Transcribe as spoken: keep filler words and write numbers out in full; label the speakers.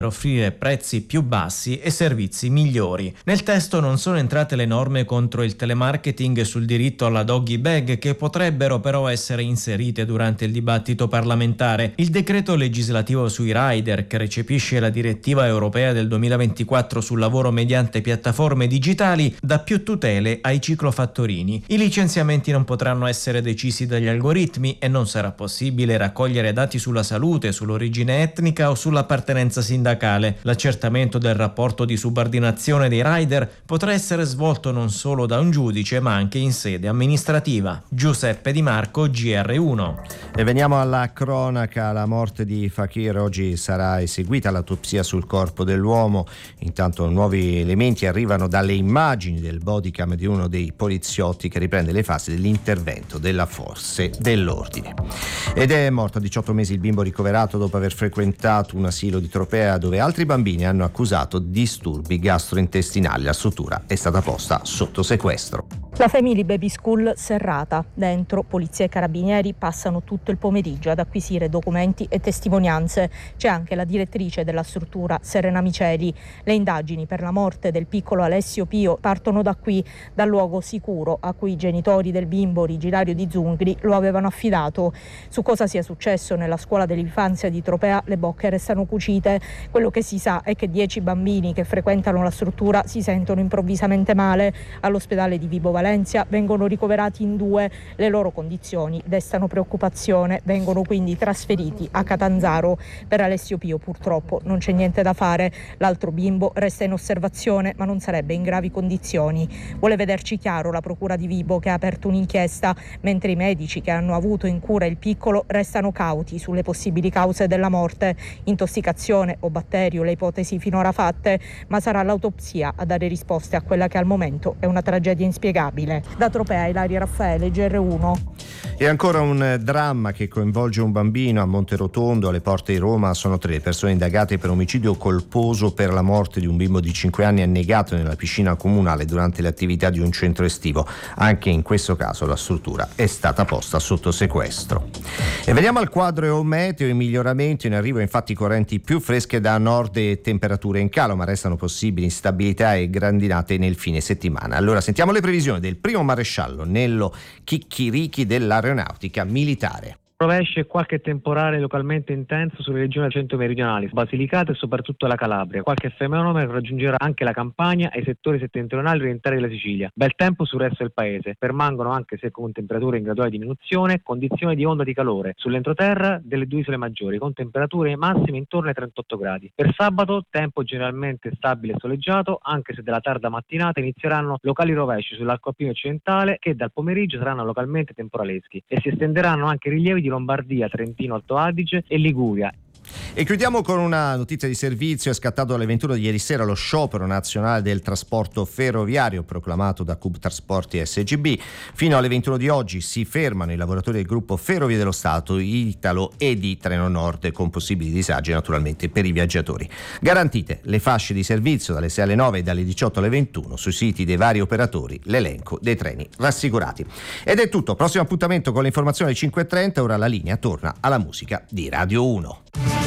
Speaker 1: offrire prezzi più bassi e servizi migliori. Nel testo non sono entrate le norme contro il telemarketing e sul diritto alla doggy bag, che potrebbero però essere inserite durante il dibattito parlamentare. Il decreto legislativo sui rider, che recepisce la direttiva europea del duemilaventiquattro sul lavoro mediante piattaforme digitali, dà più tutele ai ciclofattorini. I licenziamenti non potranno essere decisi dagli algoritmi e non sarà possibile raccogliere dati sulla salute, sull'origine etnica o sull'appartenenza sindacale. L'accertamento del rapporto di subordinazione dei rider potrà essere svolto non solo da un giudice ma anche in sede amministrativa. Giuseppe Di Marco, G R uno.
Speaker 2: E veniamo alla cronaca. La morte di Fakir. Oggi sarà eseguita l'autopsia sul corpo dell'uomo. Intanto nuovi elementi arrivano dalle immagini del bodycam di uno dei poliziotti che riprende le fasi dell'intervento della forze dell'ordine. Ed è morto a diciotto mesi il bimbo ricoverato dopo aver frequentato un asilo di Tropea dove altri bambini hanno accusato disturbi gastrointestinali. La struttura è stata posta sotto sequestro.
Speaker 3: La Family Baby School serrata. Dentro polizia e carabinieri passano tutto il pomeriggio ad acquisire documenti e testimonianze. C'è anche la direttrice della struttura, Serena Miceli. Le indagini per la morte del piccolo Alessio Pio partono da qui, dal luogo sicuro a cui i genitori del bimbo originario di Zungri lo avevano affidato. Su cosa sia successo nella scuola dell'infanzia di Tropea le bocche restano cucite. Quello che si sa è che dieci bambini che frequentano la struttura si sentono improvvisamente male. All'ospedale di Vibo Valentia vengono ricoverati in due. Le loro condizioni destano preoccupazione, vengono quindi trasferiti a Catanzaro. Per Alessio Pio purtroppo non c'è niente da fare. L'altro bimbo resta in osservazione ma non sarebbe in gravi condizioni. Vuole vederci chiaro la procura di Vibo, che ha aperto un'inchiesta, mentre i medici che hanno avuto in cura il piccolo restano cauti sulle possibili cause della morte. Intossicazione o batterio, le ipotesi finora fatte, ma sarà l'autopsia a dare risposte a quella che al momento è una tragedia inspiegabile. Da Tropea, Ilaria Raffaele, G R uno.
Speaker 2: E ancora un dramma che coinvolge un bambino a Monterotondo, alle porte di Roma. Sono tre le persone indagate per omicidio colposo per la morte di un bimbo di cinque anni annegato nella piscina comunale durante le attività di un centro estivo. Anche in questo caso la struttura è stata posta sotto sequestro. E veniamo al quadro meteo. In miglioramento, in arrivo infatti correnti più fresche da nord e temperature in calo, ma restano possibili instabilità e grandinate nel fine settimana. Allora sentiamo le previsioni del primo maresciallo Nello Chicchirichi dell'aeronautica militare.
Speaker 4: Rovesci e qualche temporale localmente intenso sulle regioni centro-meridionali, Basilicata e soprattutto la Calabria. Qualche fenomeno raggiungerà anche la Campania e i settori settentrionali orientali della Sicilia. Bel tempo sul resto del paese. Permangono, anche se con temperature in graduale diminuzione, condizioni di onda di calore sull'entroterra delle due isole maggiori, con temperature massime intorno ai trentotto gradi. Per sabato tempo generalmente stabile e soleggiato, anche se dalla tarda mattinata inizieranno locali rovesci sull'arco alpino occidentale, che dal pomeriggio saranno localmente temporaleschi, e si estenderanno anche rilievi di Lombardia, Trentino, Alto Adige e Liguria.
Speaker 2: E chiudiamo con una notizia di servizio. È scattato alle ventuno di ieri sera lo sciopero nazionale del trasporto ferroviario proclamato da Cubtrasporti S G B. Fino alle ventuno di oggi si fermano i lavoratori del gruppo Ferrovie dello Stato, Italo e di Treno Nord, con possibili disagi naturalmente per i viaggiatori. Garantite le fasce di servizio dalle sei alle nove e dalle diciotto alle ventuno sui siti dei vari operatori, l'elenco dei treni rassicurati. Ed è tutto. Prossimo appuntamento con le informazioni alle cinque e trenta. Ora la linea torna alla musica di Radio uno.